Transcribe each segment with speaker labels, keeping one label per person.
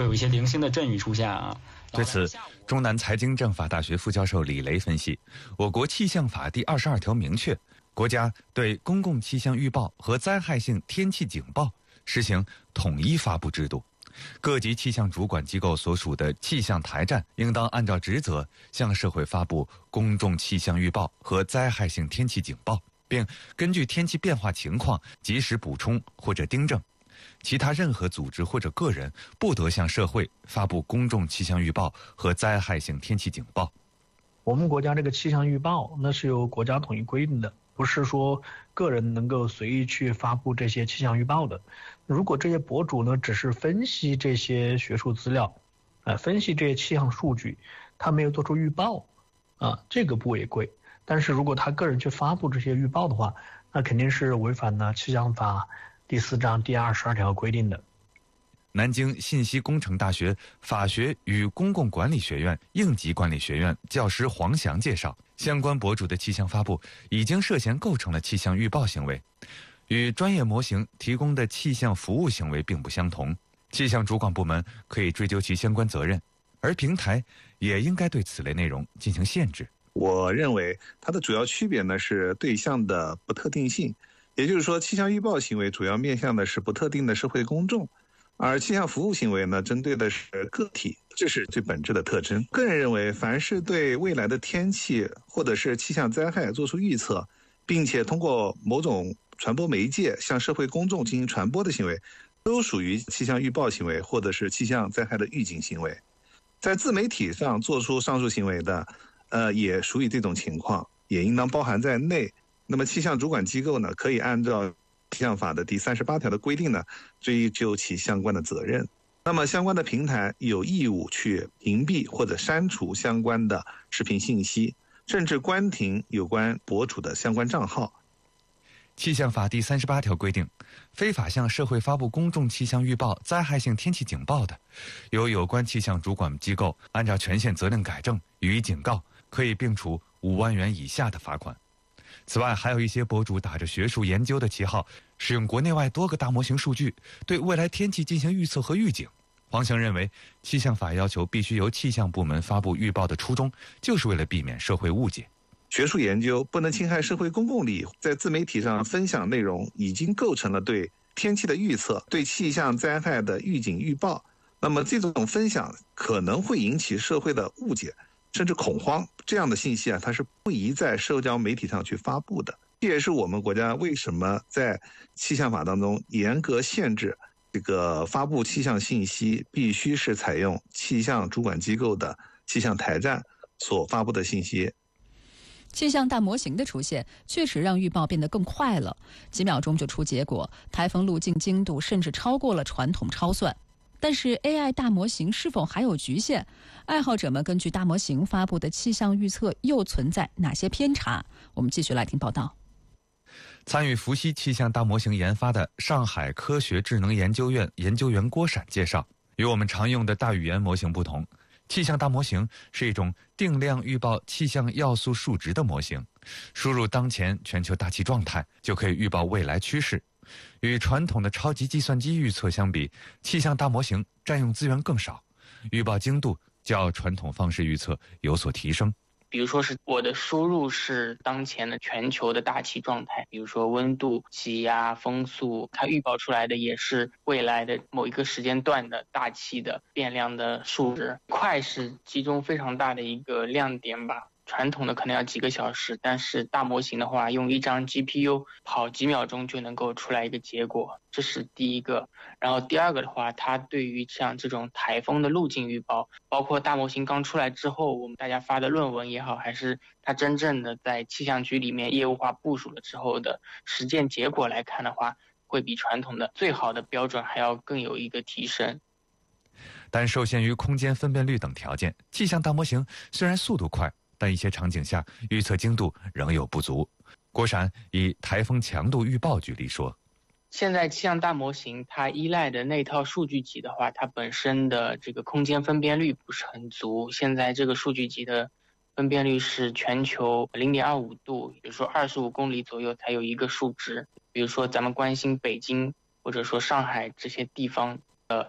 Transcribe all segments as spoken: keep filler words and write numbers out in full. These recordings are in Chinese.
Speaker 1: 会有一些零星的阵雨出现啊。
Speaker 2: 对此，中南财经政法大学副教授李雷分析，我国气象法第二十二条明确，国家对公共气象预报和灾害性天气警报实行统一发布制度。各级气象主管机构所属的气象台站应当按照职责向社会发布公众气象预报和灾害性天气警报，并根据天气变化情况及时补充或者订正。其他任何组织或者个人不得向社会发布公众气象预报和灾害性天气警报。
Speaker 3: 我们国家这个气象预报那是由国家统一规定的，不是说个人能够随意去发布这些气象预报的。如果这些博主呢只是分析这些学术资料，呃，分析这些气象数据，他没有做出预报，啊，这个不违规。但是如果他个人去发布这些预报的话，那肯定是违反了气象法第四章第二十二条规定的。
Speaker 2: 南京信息工程大学法学与公共管理学院应急管理学院教师黄翔介绍，相关博主的气象发布已经涉嫌构成了气象预报行为，与专业模型提供的气象服务行为并不相同，气象主管部门可以追究其相关责任，而平台也应该对此类内容进行限制。
Speaker 4: 我认为它的主要区别呢是对象的不特定性，也就是说，气象预报行为主要面向的是不特定的社会公众，而气象服务行为呢，针对的是个体，这是最本质的特征。个人认为，凡是对未来的天气或者是气象灾害做出预测，并且通过某种传播媒介向社会公众进行传播的行为，都属于气象预报行为或者是气象灾害的预警行为。在自媒体上做出上述行为的，呃，也属于这种情况，也应当包含在内。那么气象主管机构呢，可以按照气象法的第三十八条的规定呢，追究其相关的责任。那么相关的平台有义务去屏蔽或者删除相关的视频信息，甚至关停有关博主的相关账号。
Speaker 2: 气象法第三十八条规定，非法向社会发布公众气象预报、灾害性天气警报的，由有关气象主管机构按照权限责令改正，予以警告，可以并处五万元以下的罚款。此外，还有一些博主打着学术研究的旗号，使用国内外多个大模型数据，对未来天气进行预测和预警。黄翔认为，气象法要求必须由气象部门发布预报的初衷，就是为了避免社会误解。
Speaker 4: 学术研究不能侵害社会公共利益，在自媒体上分享内容已经构成了对天气的预测、对气象灾害的预警预报。那么这种分享可能会引起社会的误解，甚至恐慌，这样的信息啊，它是不宜在社交媒体上去发布的。这也是我们国家为什么在气象法当中严格限制这个发布气象信息必须是采用气象主管机构的气象台站所发布的信息。
Speaker 5: 气象大模型的出现确实让预报变得更快了，几秒钟就出结果，台风路径精度甚至超过了传统超算。但是 A I 大模型是否还有局限？爱好者们根据大模型发布的气象预测又存在哪些偏差？我们继续来听报道。
Speaker 2: 参与伏羲气象大模型研发的上海科学智能研究院研究员郭闪介绍，与我们常用的大语言模型不同，气象大模型是一种定量预报气象要素数值的模型，输入当前全球大气状态就可以预报未来趋势。与传统的超级计算机预测相比，气象大模型占用资源更少，预报精度较传统方式预测有所提升。
Speaker 6: 比如说是我的输入是当前的全球的大气状态，比如说温度、气压、风速，它预报出来的也是未来的某一个时间段的大气的变量的数值。快是其中非常大的一个亮点吧。传统的可能要几个小时，但是大模型的话，用一张 G P U 跑几秒钟就能够出来一个结果，这是第一个。然后第二个的话，它对于像这种台风的路径预报，包括大模型刚出来之后，我们大家发的论文也好，还是它真正的在气象局里面业务化部署了之后的实践结果来看的话，会比传统的最好的标准还要更有一个提升。
Speaker 2: 但受限于空间分辨率等条件，气象大模型虽然速度快，但一些场景下预测精度仍有不足。郭闪以台风强度预报举例说，
Speaker 6: 现在气象大模型它依赖的那套数据集的话，它本身的这个空间分辨率不是很足。现在这个数据集的分辨率是全球 零点二五度，比如说二十五公里左右才有一个数值。比如说咱们关心北京或者说上海这些地方的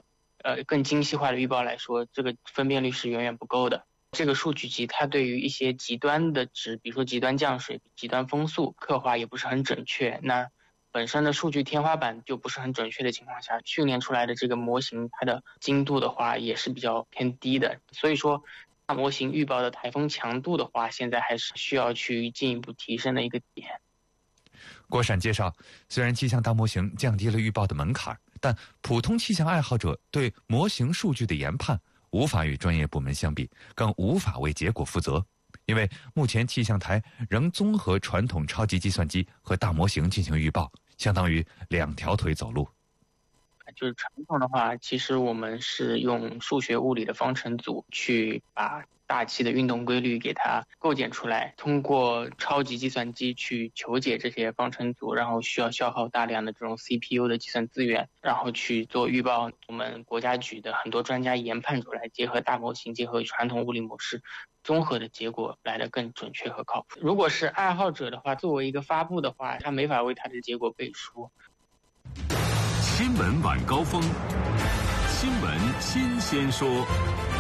Speaker 6: 呃更精细化的预报来说，这个分辨率是远远不够的。这个数据集它对于一些极端的值，比如说极端降水、极端风速，刻画也不是很准确。那本身的数据天花板就不是很准确的情况下，训练出来的这个模型它的精度的话也是比较偏低的。所以说大模型预报的台风强度的话，现在还是需要去进一步提升的一个点。
Speaker 2: 郭闪介绍，虽然气象大模型降低了预报的门槛，但普通气象爱好者对模型数据的研判无法与专业部门相比，更无法为结果负责。因为目前气象台仍综合传统超级计算机和大模型进行预报，相当于两条腿走路。
Speaker 6: 就是传统的话，其实我们是用数学物理的方程组去把大气的运动规律给它构建出来，通过超级计算机去求解这些方程组，然后需要消耗大量的这种 C P U 的计算资源，然后去做预报。我们国家局的很多专家研判出来，结合大模型，结合传统物理模式，综合的结果来得更准确和靠谱。如果是爱好者的话，作为一个发布的话，他没法为他的结果背书。
Speaker 7: 新闻晚高峰，新闻新鲜说。